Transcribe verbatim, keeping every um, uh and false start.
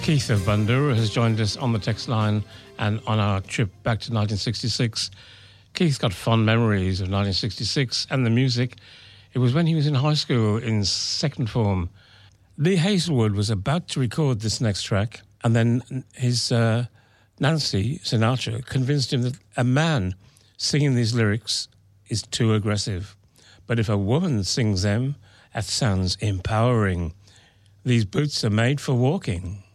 Keith of Bundoora has joined us on the text line and on our trip back to nineteen sixty-six. Keith's got fond memories of nineteen sixty-six and the music. It was when he was in high school in second form. Lee Hazelwood was about to record this next track, and then his uh, Nancy Sinatra convinced him that a man singing these lyrics is too aggressive. But if a woman sings them, that sounds empowering. These boots are made for walking.